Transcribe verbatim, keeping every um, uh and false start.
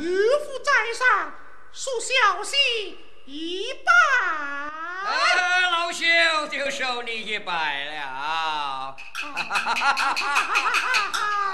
父在上，恕小婿一拜。 呃，老兄就受你一拜了。